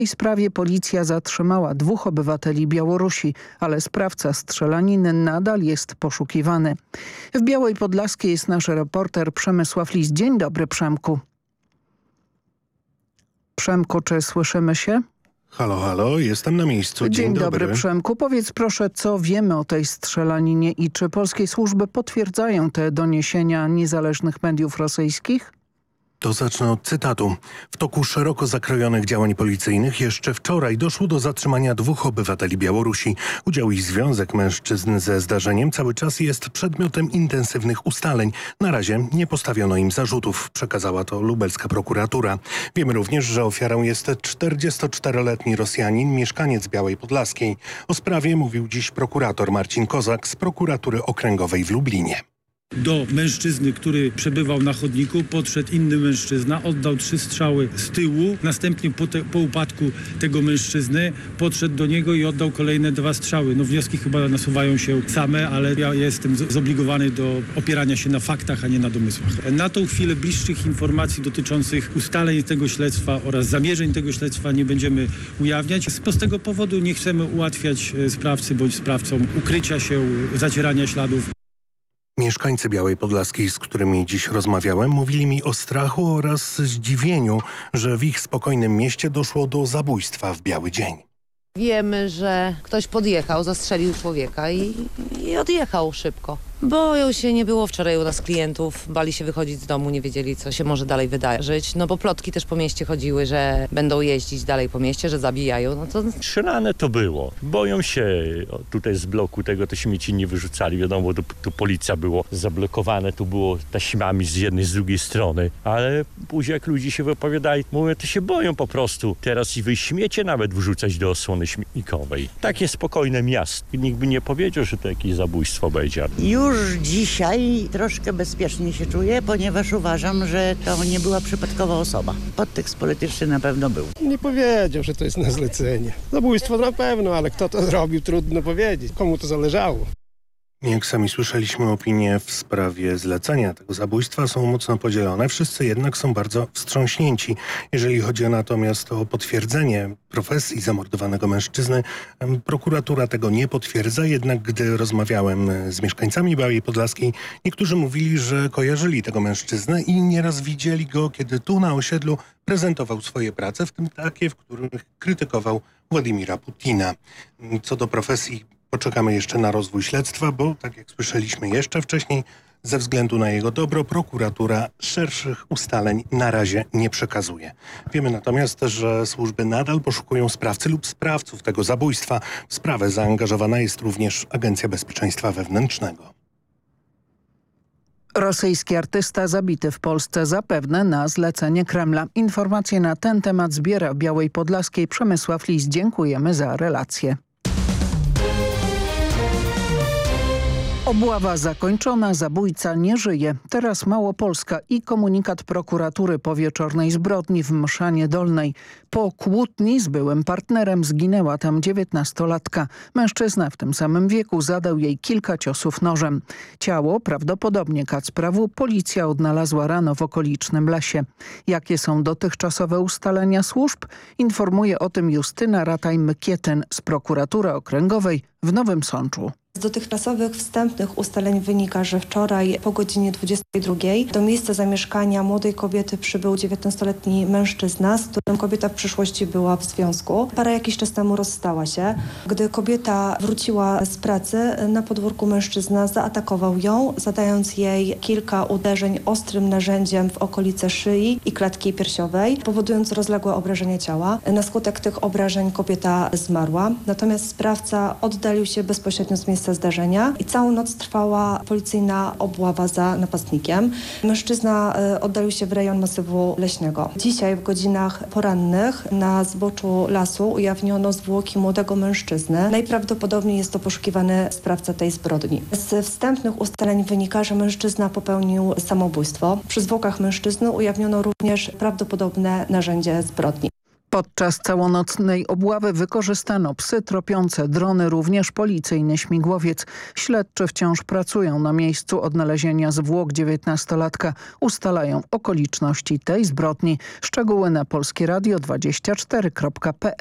W tej sprawie policja zatrzymała 2 obywateli Białorusi, ale sprawca strzelaniny nadal jest poszukiwany. W Białej Podlaskiej jest nasz reporter Przemysław Lis. Dzień dobry, Przemku. Przemku, czy słyszymy się? Halo, halo, jestem na miejscu. Dzień dobry, Przemku. Powiedz proszę, co wiemy o tej strzelaninie i czy polskie służby potwierdzają te doniesienia niezależnych mediów rosyjskich? To zacznę od cytatu. W toku szeroko zakrojonych działań policyjnych jeszcze wczoraj doszło do zatrzymania 2 obywateli Białorusi. Udział i związek mężczyzn ze zdarzeniem cały czas jest przedmiotem intensywnych ustaleń. Na razie nie postawiono im zarzutów, przekazała to lubelska prokuratura. Wiemy również, że ofiarą jest 44-letni Rosjanin, mieszkaniec Białej Podlaskiej. O sprawie mówił dziś prokurator Marcin Kozak z prokuratury okręgowej w Lublinie. Do mężczyzny, który przebywał na chodniku, podszedł inny mężczyzna, oddał 3 strzały z tyłu. Następnie po upadku tego mężczyzny podszedł do niego i oddał kolejne 2 strzały. Wnioski chyba nasuwają się same, ale ja jestem zobligowany do opierania się na faktach, a nie na domysłach. Na tą chwilę bliższych informacji dotyczących ustaleń tego śledztwa oraz zamierzeń tego śledztwa nie będziemy ujawniać. Z prostego powodu nie chcemy ułatwiać sprawcy bądź sprawcom ukrycia się, zacierania śladów. Mieszkańcy Białej Podlaskiej, z którymi dziś rozmawiałem, mówili mi o strachu oraz zdziwieniu, że w ich spokojnym mieście doszło do zabójstwa w biały dzień. Wiemy, że ktoś podjechał, zastrzelił człowieka i odjechał szybko. Boją się, nie było wczoraj u nas klientów, bali się wychodzić z domu, nie wiedzieli, co się może dalej wydarzyć. Bo plotki też po mieście chodziły, że będą jeździć dalej po mieście, że zabijają. Strzelane to było. Boją się tutaj z bloku tego, to śmieci nie wyrzucali. Wiadomo, tu policja było zablokowane, tu było taśmami z jednej, z drugiej strony. Ale później jak ludzie się wypowiadali, mówią, to się boją po prostu. Teraz i wy śmiecie nawet wrzucać do osłony śmietnikowej. Takie spokojne miasto. Nikt by nie powiedział, że to jakieś zabójstwo będzie. Już dzisiaj troszkę bezpiecznie się czuję, ponieważ uważam, że to nie była przypadkowa osoba. Podtekst polityczny na pewno był. Nie powiedział, że to jest na zlecenie. Zabójstwo na pewno, ale kto to zrobił, trudno powiedzieć. Komu to zależało? Jak sami słyszeliśmy, opinie w sprawie zlecenia tego zabójstwa są mocno podzielone. Wszyscy jednak są bardzo wstrząśnięci. Jeżeli chodzi natomiast o potwierdzenie profesji zamordowanego mężczyzny, prokuratura tego nie potwierdza. Jednak gdy rozmawiałem z mieszkańcami Białej Podlaskiej, niektórzy mówili, że kojarzyli tego mężczyznę i nieraz widzieli go, kiedy tu na osiedlu prezentował swoje prace, w tym takie, w których krytykował Władimira Putina. Co do profesji, poczekamy jeszcze na rozwój śledztwa, bo tak jak słyszeliśmy jeszcze wcześniej, ze względu na jego dobro prokuratura szerszych ustaleń na razie nie przekazuje. Wiemy natomiast, że służby nadal poszukują sprawcy lub sprawców tego zabójstwa. W sprawę zaangażowana jest również Agencja Bezpieczeństwa Wewnętrznego. Rosyjski artysta zabity w Polsce zapewne na zlecenie Kremla. Informacje na ten temat zbiera w Białej Podlaskiej Przemysław Lis. Dziękujemy za relację. Obława zakończona, zabójca nie żyje. Teraz Małopolska i komunikat prokuratury po wieczornej zbrodni w Mszanie Dolnej. Po kłótni z byłym partnerem zginęła tam 19-latka. Mężczyzna w tym samym wieku zadał jej kilka ciosów nożem. Ciało, prawdopodobnie Kacprawu, policja odnalazła rano w okolicznym lesie. Jakie są dotychczasowe ustalenia służb? Informuje o tym Justyna Rataj-Mykietyn z prokuratury okręgowej w Nowym Sączu. Z dotychczasowych wstępnych ustaleń wynika, że wczoraj po godzinie 22 do miejsca zamieszkania młodej kobiety przybył 19-letni mężczyzna, z którym kobieta w przyszłości była w związku. Para jakiś czas temu rozstała się. Gdy kobieta wróciła z pracy, na podwórku mężczyzna zaatakował ją, zadając jej kilka uderzeń ostrym narzędziem w okolice szyi i klatki piersiowej, powodując rozległe obrażenia ciała. Na skutek tych obrażeń kobieta zmarła, natomiast sprawca oddalił się bezpośrednio z miejsca zdarzenia i całą noc trwała policyjna obława za napastnikiem. Mężczyzna oddalił się w rejon masywu leśnego. Dzisiaj w godzinach porannych na zboczu lasu ujawniono zwłoki młodego mężczyzny. Najprawdopodobniej jest to poszukiwany sprawca tej zbrodni. Z wstępnych ustaleń wynika, że mężczyzna popełnił samobójstwo. Przy zwłokach mężczyzny ujawniono również prawdopodobne narzędzie zbrodni. Podczas całonocnej obławy wykorzystano psy tropiące, drony, również policyjny śmigłowiec. Śledczy wciąż pracują na miejscu odnalezienia zwłok 19-latka. Ustalają okoliczności tej zbrodni. Szczegóły na polskieradio24.pl.